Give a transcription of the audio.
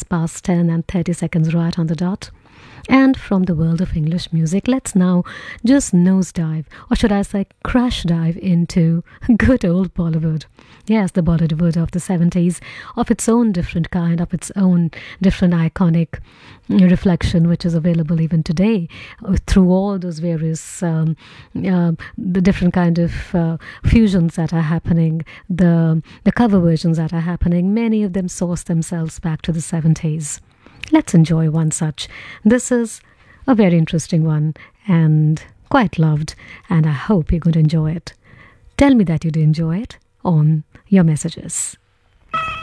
past 10 and 30 seconds right on the dot. And from the world of English music, let's now just nosedive, or should I say crash dive, into good old Bollywood. Yes, the Bollywood of the 70s, of its own different kind, of its own different iconic reflection, which is available even today through all those various the different kind of fusions that are happening, the cover versions that are happening. Many of them source themselves back to the 70s. Let's enjoy one such. This is a very interesting one and quite loved, and I hope you're going to enjoy it. Tell me that you did enjoy it on your messages.